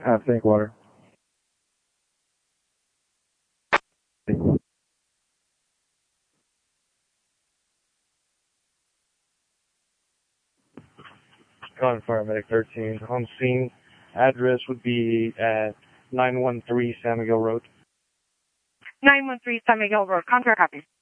Tank water. Calling paramedic 13 on scene. Address would be at 913 San Miguel Road. 913 San Miguel Road. Contract copy.